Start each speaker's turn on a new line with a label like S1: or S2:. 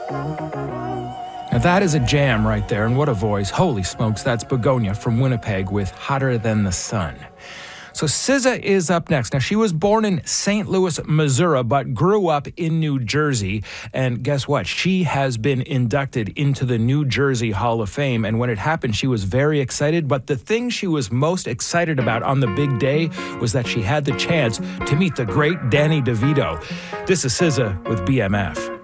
S1: Now that is a jam right there, and what a voice. Holy smokes, that's Begonia from Winnipeg with Hotter Than the Sun. So SZA is up next. Now, she was born in St. Louis, Missouri, but grew up in New Jersey. And guess what? She has been inducted into the New Jersey Hall of Fame. And when it happened, she was very excited. But the thing she was most excited about on the big day was that she had the chance to meet the great Danny DeVito. This is SZA with BMF.